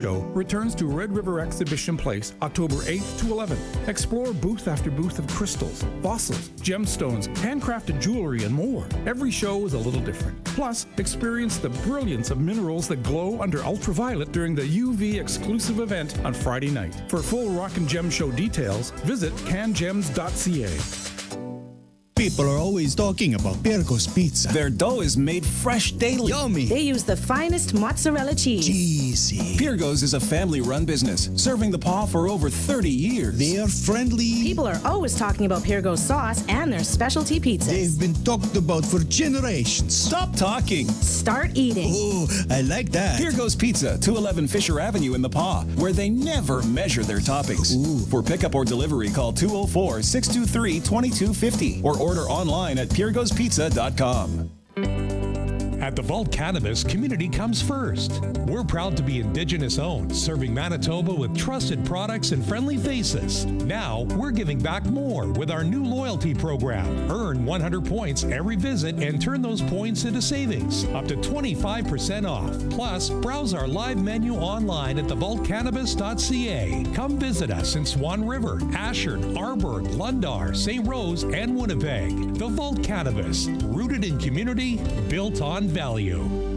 Show returns to Red River Exhibition Place October 8th to 11th. Explore booth after booth of crystals, fossils, gemstones, handcrafted jewelry, and more. Every show is a little different. Plus, experience the brilliance of minerals that glow under ultraviolet during the UV exclusive event on Friday night. For full Rock and Gem Show details, visit cangems.ca. People are always talking about Pirco's Pizza. Their dough is made fresh daily. Yummy. They use the finest mozzarella cheese. Cheesy. Pirco's is a family-run business, serving the paw for over 30 years. They are friendly. People are always talking about Pirco's sauce and their specialty pizzas. They've been talked about for generations. Stop talking. Start eating. Oh, I like that. Pirco's Pizza, 211 Fisher Avenue in the Paw, where they never measure their toppings. Ooh. For pickup or delivery, call 204-623-2250 or order online at pirgospizza.com. At the Vault Cannabis, community comes first. We're proud to be Indigenous owned, serving Manitoba with trusted products and friendly faces. Now, we're giving back more with our new loyalty program. Earn 100 points every visit and turn those points into savings, up to 25% off. Plus, browse our live menu online at thevaultcannabis.ca. Come visit us in Swan River, Ashern, Arborg, Lundar, St. Rose, and Winnipeg. The Vault Cannabis, rooted in community, built on value.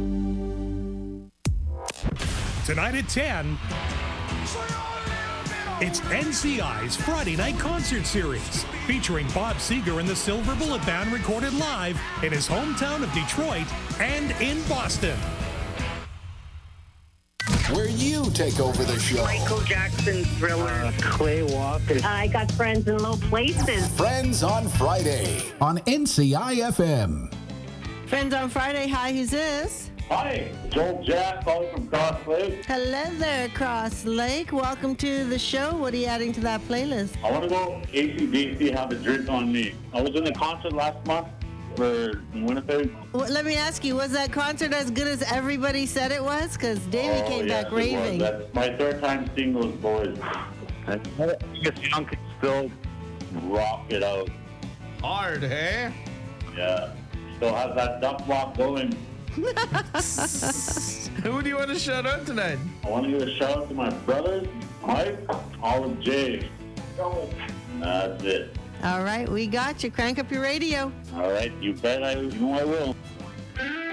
Tonight at 10, it's NCI's Friday Night Concert Series, featuring Bob Seger and the Silver Bullet Band recorded live in his hometown of Detroit and in Boston. Where you take over the show. Michael Jackson, Thriller, Clay Walker. I Got Friends in Low Places. Friends on Friday on NCI FM. Friends on Friday. Hi, who's this? Hi, Joel Jack calling from Cross Lake. Hello there, Cross Lake. Welcome to the show. What are you adding to that playlist? I want to go AC/DC, Have a Drink on Me. I was in the concert last month for Winnipeg. Well, let me ask you, was that concert as good as everybody said it was? Because Davey came back raving. That's my third time seeing those boys. I guess Young can still rock it out. Hard, hey? Yeah. Still has that dump block going. Who do you want to shout out tonight? I want to give a shout out to my brothers, Mike, Olive J. That's it. All right, we got you. Crank up your radio. All right, you bet I will.